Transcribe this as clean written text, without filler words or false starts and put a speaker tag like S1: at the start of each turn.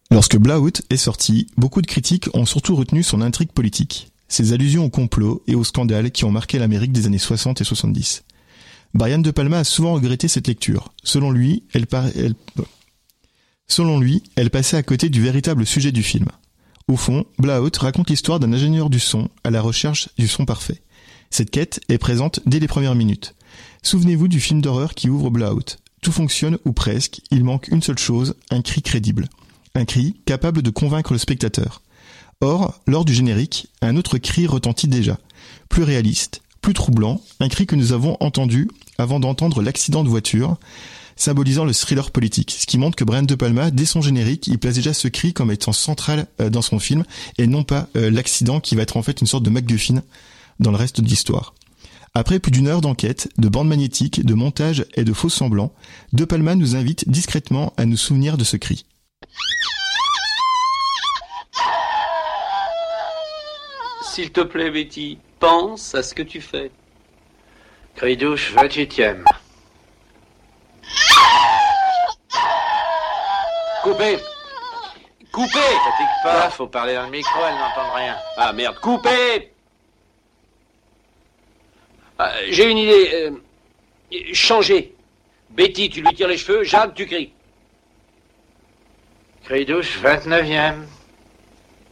S1: Lorsque Blowout est sorti, beaucoup de critiques ont surtout retenu son intrigue politique, ses allusions au complot et aux scandales qui ont marqué l'Amérique des années 60 et 70. Brian De Palma a souvent regretté cette lecture. Selon lui, elle passait à côté du véritable sujet du film. Au fond, Blowout raconte l'histoire d'un ingénieur du son à la recherche du son parfait. Cette quête est présente dès les premières minutes. Souvenez-vous du film d'horreur qui ouvre Blowout. Tout fonctionne ou presque, il manque une seule chose, un cri crédible. Un cri capable de convaincre le spectateur. Or, lors du générique, un autre cri retentit déjà. Plus réaliste, plus troublant, un cri que nous avons entendu avant d'entendre l'accident de voiture, symbolisant le thriller politique. Ce qui montre que Brian De Palma, dès son générique, il place déjà ce cri comme étant central dans son film, et non pas l'accident qui va être en fait une sorte de MacGuffin dans le reste de l'histoire. Après plus d'une heure d'enquête, de bandes magnétiques, de montage et de faux semblants, De Palma nous invite discrètement à nous souvenir de ce cri.
S2: S'il te plaît, Betty, pense à ce que tu fais.
S3: Cri douche 28e. Coupez.
S2: Coupez!
S3: Fatigue pas, faut parler dans le micro, elles n'entendent rien.
S2: Ah merde, coupez! Ah, j'ai une idée. Changez. Betty, tu lui tires les cheveux, Jacques, tu cries.
S3: Cri douche 29e.